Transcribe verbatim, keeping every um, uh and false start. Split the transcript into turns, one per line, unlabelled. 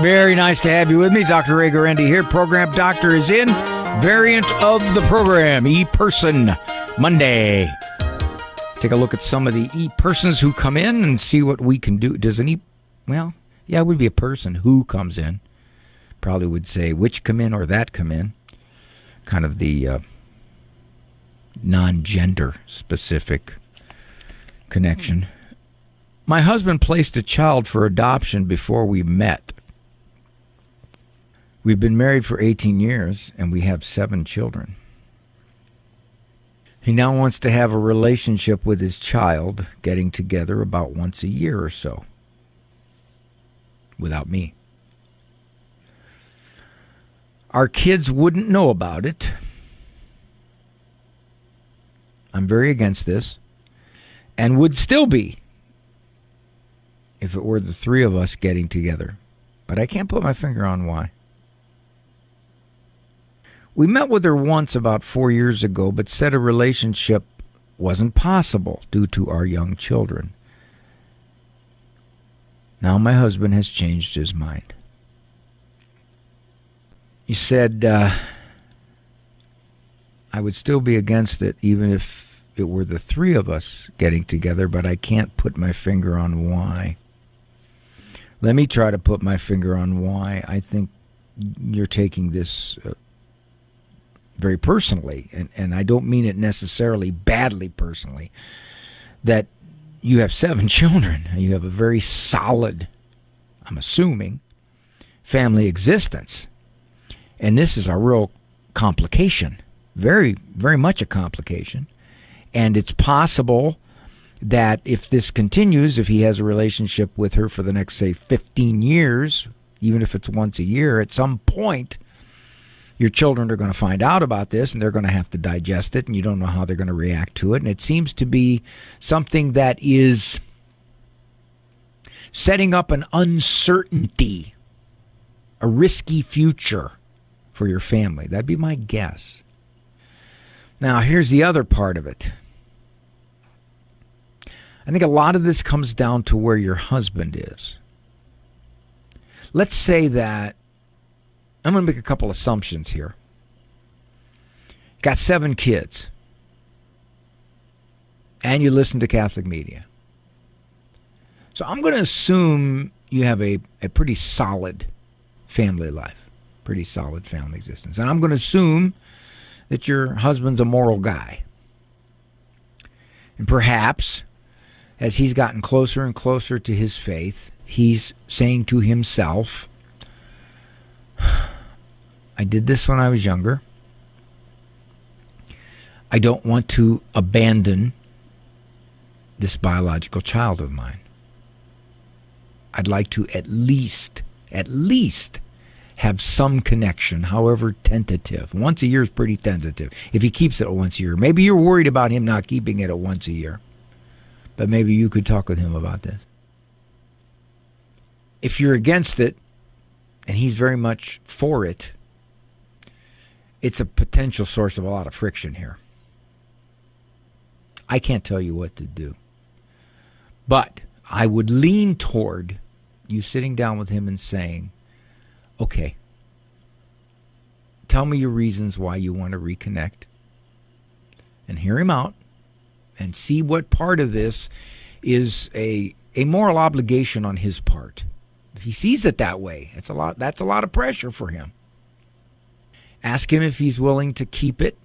Very nice to have you with me. Doctor Ray Guarendi here. Program Doctor is in. Variant of the program, E-Person Monday. Take a look at some of the E-Persons who come in and see what we can do. Does an E... Well, yeah, it would be a person who comes in. Probably would say which come in or that come in. Kind of the uh, non-gender specific connection. My husband placed a child for adoption before we met. We've been married for eighteen years, and we have seven children. He now wants to have a relationship with his child, getting together about once a year or so. Without me. Our kids wouldn't know about it. I'm very against this, and would still be if it were the three of us getting together. But I can't put my finger on why. We met with her once about four years ago, but said a relationship wasn't possible due to our young children. Now my husband has changed his mind. He said, uh, I would still be against it even if it were the three of us getting together, but I can't put my finger on why. Let me try to put my finger on why. I think you're taking this uh, very personally, and, and I don't mean it necessarily badly personally, that you have seven children. You have a very solid, I'm assuming, family existence. And this is a real complication, very, very much a complication. And it's possible that if this continues, if he has a relationship with her for the next, say, fifteen years, even if it's once a year, at some point, your children are going to find out about this, and they're going to have to digest it, and you don't know how they're going to react to it. And it seems to be something that is setting up an uncertainty, a risky future for your family. That'd be my guess. Now, here's the other part of it. I think a lot of this comes down to where your husband is. Let's say that, I'm going to make a couple assumptions here. Got seven kids. And you listen to Catholic media. So I'm going to assume you have a, a pretty solid family life. Pretty solid family existence. And I'm going to assume that your husband's a moral guy. And perhaps, as he's gotten closer and closer to his faith, he's saying to himself, I did this when I was younger. I don't want to abandon this biological child of mine. I'd like to at least, at least have some connection, however tentative. Once a year is pretty tentative. If he keeps it at once a year. Maybe you're worried about him not keeping it at once a year. But maybe you could talk with him about this. If you're against it, and he's very much for it, it's a potential source of a lot of friction here. I can't tell you what to do. But I would lean toward you sitting down with him and saying, okay, tell me your reasons why you want to reconnect. And hear him out and see what part of this is a, a moral obligation on his part. If he sees it that way, it's a lot, that's a lot of pressure for him. Ask him if he's willing to keep it